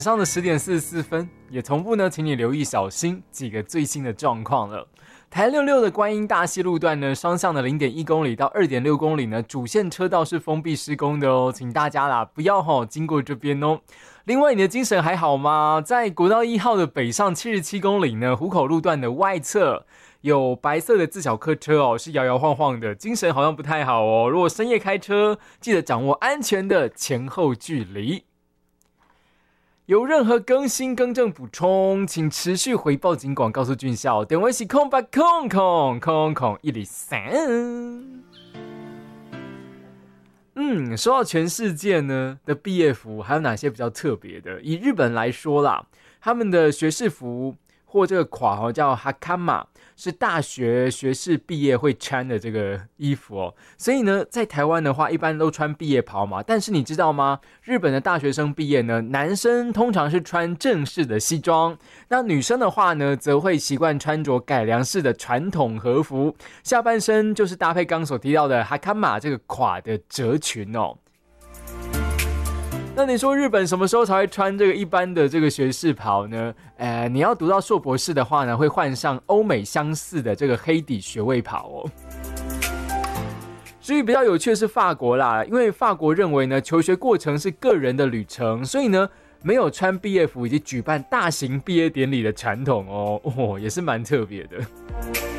上的10:44，也同步呢，请你留意小心几个最新的状况了。台66的观音大溪路段呢，双向的0.1公里到2.6公里呢，主线车道是封闭施工的哦，请大家啦不要经过这边哦。另外，你的精神还好吗？在国道1号的北上77公里呢，湖口路段的外侧有白色的自小客车哦，是摇摇晃晃的，精神好像不太好哦。如果深夜开车，记得掌握安全的前后距离。有任何更新、更正、补充，请持续回报警广，告诉俊孝。电话是0800000103。说到全世界呢的毕业服，还有哪些比较特别的？以日本来说啦，他们的学士服或这个垮叫哈卡玛，是大学学士毕业会穿的这个衣服哦。所以呢，在台湾的话，一般都穿毕业袍嘛。但是你知道吗？日本的大学生毕业呢，男生通常是穿正式的西装，那女生的话呢，则会习惯穿着改良式的传统和服，下半身就是搭配刚所提到的哈卡玛这个垮的褶裙哦。那你说日本什么时候才会穿这个一般的这个学士袍呢？你要读到硕博士的话呢，会换上欧美相似的这个黑底学位袍哦。至于比较有趣的是法国啦，因为法国认为呢，求学过程是个人的旅程，所以呢，没有穿毕业服以及举办大型毕业典礼的传统哦，也是蛮特别的。